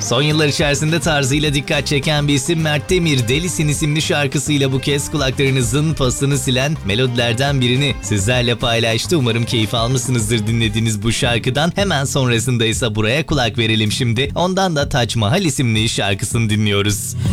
Son yıllar içerisinde tarzıyla dikkat çeken bir isim Mert Demir, Delisin isimli şarkısıyla bu kez kulaklarınızın pasını silen melodilerden birini sizlerle paylaştı. Umarım keyif almışsınızdır dinlediğiniz bu şarkıdan. Hemen sonrasında ise buraya kulak verelim şimdi. Ondan da Taç Mahal isimli şarkısını dinliyoruz.